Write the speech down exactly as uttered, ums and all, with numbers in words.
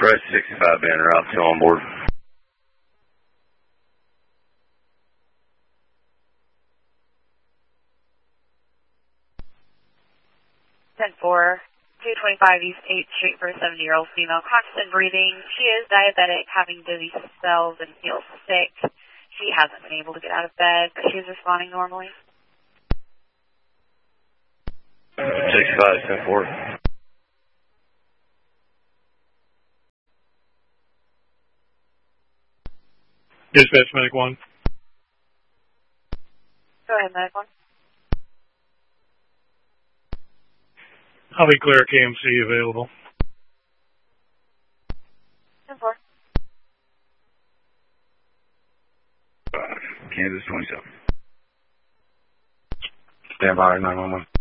Fresh sixty-five band route two on board. ten four, two twenty-five East eighth Street for a seventy-year-old female, conscious and breathing. She is diabetic, having dizzy spells, and feels sick. She hasn't been able to get out of bed, but she's responding normally. sixty-five, ten four. Dispatch, Medic one. Go ahead, Medic one. I'll be clear, K M C available. ten four. Kansas twenty-seven. Stand by, nine one one.